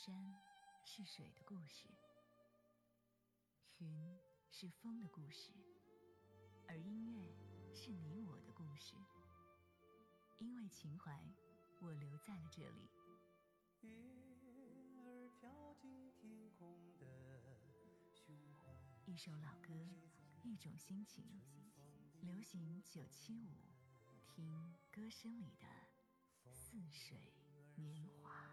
山是水的故事，云是风的故事，而音乐是你我的故事。因为情怀，我留在了这里。 月儿飘进天空的胸怀， 一首老歌，一种心情。流行975，听歌声里的似水年华。